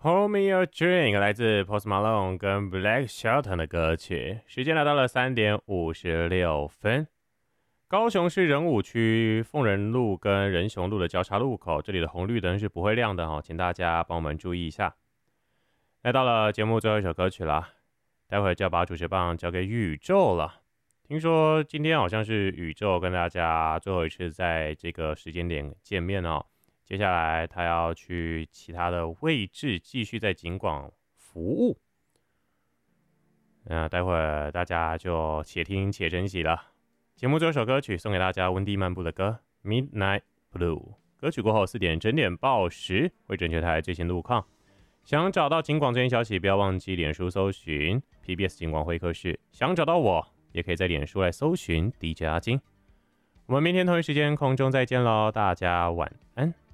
Pour Me a Drink 来自 Post Malone 跟 Black Shelton 的歌曲。时间来到了3:56。高雄市仁武区凤仁路跟仁雄路的交叉路口，这里的红绿灯是不会亮的请大家帮我们注意一下。来到了节目最后一首歌曲啦，待会就要把主持棒交给宇宙了。听说今天好像是宇宙跟大家最后一次在这个时间点见面接下来他要去其他的位置继续在景广服务。待会儿大家就且听且珍惜了。节目最后一首歌曲送给大家温蒂漫步的歌 Midnight Blue。歌曲过后4点整点报时会准确台最新路况。想找到景广最新消息，不要忘记脸书搜寻 PBS 景广会客室。想找到我，也可以在脸书来搜寻 DJ 阿金。我们明天同一时间空中再见喽，大家晚安。